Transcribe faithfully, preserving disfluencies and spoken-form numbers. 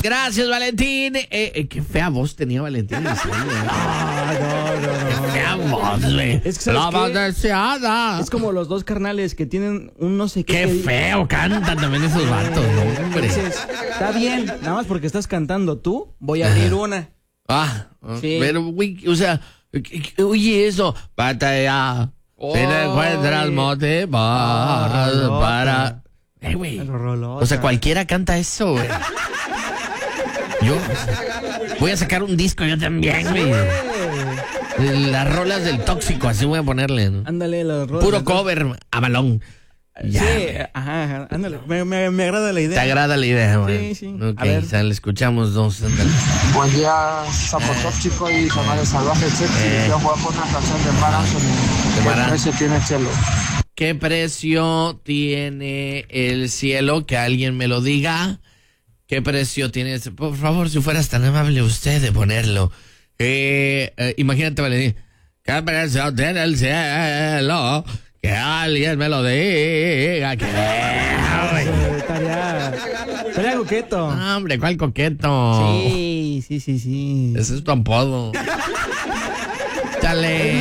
Gracias, Valentín. Eh, eh, qué fea voz tenía Valentín. Sí, Ah, no, no, no. qué fea voz, güey. Es que, ¿sabes La qué? más deseada. Es como los dos carnales que tienen un no sé qué. Qué que- feo cantan también esos vatos, no, hombre. Dices, está bien, nada más porque estás cantando tú, voy a abrir una. Ah, Sí. pero, güey, o sea, oye, eso. Batalla. Si no encuentras mote, vas Ah, rolota. para. Eh, güey. Rolota. O sea, cualquiera canta eso, güey. Yo voy a sacar un disco yo también, güey. Las rolas del tóxico, así voy a ponerle, ¿no? Ándale, los rolas. Puro cover a balón. Ya, Sí, güey. ajá, ajá, ándale. Me, me, me agrada la ¿Te idea. agrada la idea, güey? Sí, sí. Ok, A ver. sale, escuchamos dos. Ándale. Buen día, Sapo Tóxico y Canales Salvajes. Eh. Yo juego con una canción de Mar Anthony. De Mar ¿Qué Anthony. precio tiene Chelo? ¿Qué precio tiene el cielo? Que alguien me lo diga. ¿Qué precio tiene? Por favor, si fueras tan amable usted de ponerlo. Eh, eh, imagínate, Valentín. ¿Qué precio tiene el cielo? Que alguien me lo diga. Que... Eh, Estaría, estaría coqueto. No, hombre, ¿cuál coqueto? Sí, sí, sí, sí. Ese es tu apodo. Chale.